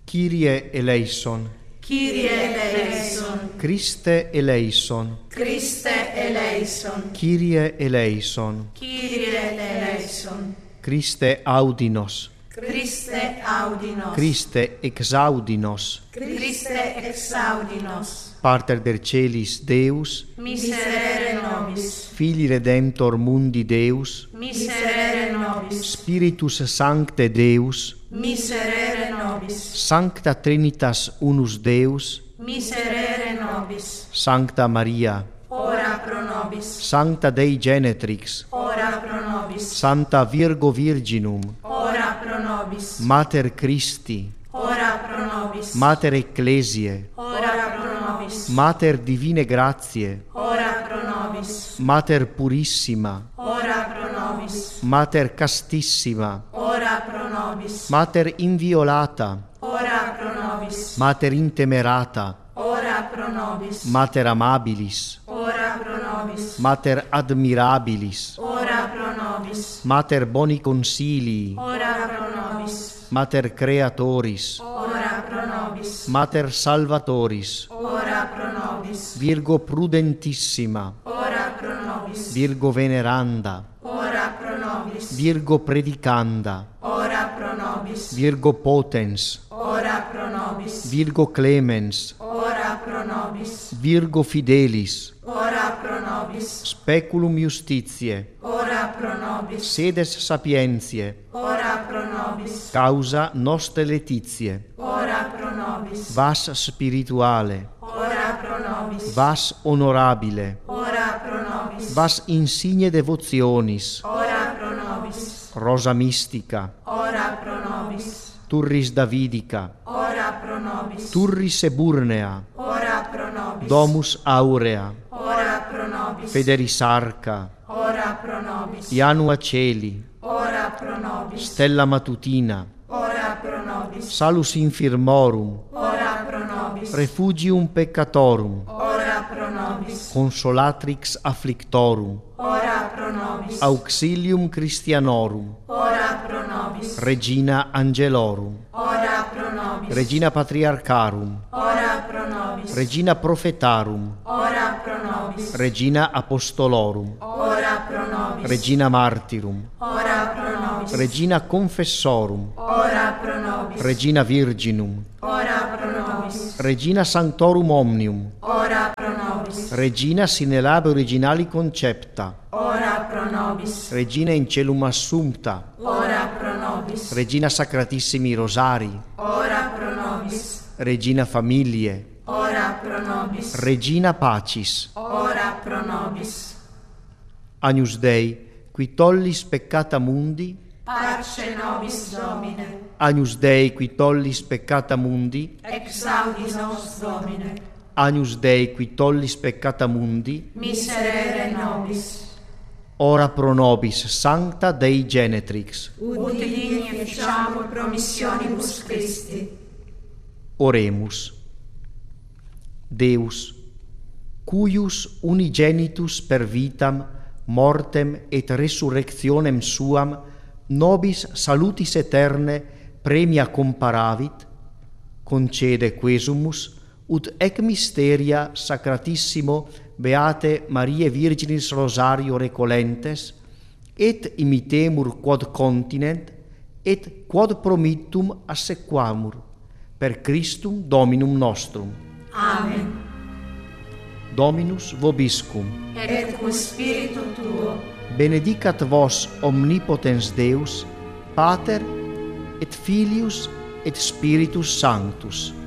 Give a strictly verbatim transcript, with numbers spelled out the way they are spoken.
Kyrie eleison. Kyrie eleison. Christe eleison. Christe eleison. Kyrie eleison. Kyrie eleison. Christe audinos. Christe audinos. Christe exaudinos. Christe exaudinos. Pater der celis Deus, Miserere nobis. Filii Redemptor mundi Deus, Miserere nobis. Spiritus Sancte Deus, Miserere nobis. Sancta Trinitas unus Deus, Miserere nobis. Sancta Maria, Ora pro nobis. Sancta Dei Genetrix, Ora pro nobis. Santa Virgo Virginum, Ora pro nobis. Mater Christi, Ora pro nobis. Mater Ecclesiae, Ora pro nobis. Mater Divine Gratiae, Ora pro nobis. Mater Purissima, Ora pro nobis. Mater Castissima, Ora pro nobis. Mater Inviolata, Ora pro nobis. Mater Intemerata, Ora pro nobis. Mater Amabilis, Ora pro nobis. Mater Admirabilis, Ora pro nobis. Mater Boni Consilii, Ora pro nobis. Mater Creatoris, Ora pro nobis. Mater Salvatoris, Ora pro nobis. Virgo Prudentissima, Ora pro nobis. Virgo Veneranda, Ora pro nobis. Virgo Predicanda, Ora pro nobis. Virgo Potens, Ora pro nobis. Virgo Clemens, Ora pro nobis. Virgo Fidelis, Ora pro nobis. Speculum Justitiae, Ora pro nobis. Sedes Sapientiae, Ora pro nobis. Causa Nostre Laetitiae, Ora pro nobis. Vas Spirituale, Ora pro nobis. Vas Honorabile, Ora pro nobis. Vas Insigne Devotionis, Ora pro nobis. Rosa Mystica, Ora pro nobis. Turris Davidica, Ora pro nobis. Turris Eburnea, Ora pro nobis. Domus Aurea, Ora pro nobis. Federis Arca, Ora pro nobis. Janua Celi, Ora pro nobis. Stella Matutina, Ora pro nobis. Salus Infirmorum, Ora pro nobis. Refugium Peccatorum, Ora pro nobis. Consolatrix Afflictorum, Ora pro nobis. Auxilium Christianorum, Ora pro nobis. Regina Angelorum, Ora pro nobis. Regina Patriarcharum, Ora pro nobis. Regina Prophetarum, Ora pro nobis. Regina Apostolorum, Ora pro nobis. Regina Martyrum, Ora pro nobis. Regina Confessorum, Ora pro nobis. Regina Virginum, Ora pro nobis. Regina Sanctorum Omnium, Ora pro nobis. Regina sine labe originali concepta, Ora pro nobis. Regina in celum assumpta, Ora pro nobis. Regina Sacratissimi Rosari, Ora pro nobis. Regina Familiae, Ora pro nobis. Regina Pacis, Ora pro nobis. Agnus Dei, qui tollis peccata mundi, Parce nobis Domine. Agnus Dei, qui tollis peccata mundi, Exaudi nos Domine. Agnus Dei, qui tollis peccata mundi, Miserere nobis. ora pro nobis Sancta Dei Genetrix. Ut digni ficiamur promissionibus Christi. Oremus. Deus, cuius unigenitus per vitam, mortem et resurrectionem suam, nobis salutis eterne premia comparavit, concede quesumus, ut ec mysteria sacratissimo Beate Mariae Virginis Rosario recolentes, et imitemur quod continent, et quod promittum assequamur, per Christum Dominum nostrum. Amen. Dominus vobiscum. Et cum spiritu tuo. Benedicat vos omnipotens Deus, Pater et Filius et Spiritus Sanctus.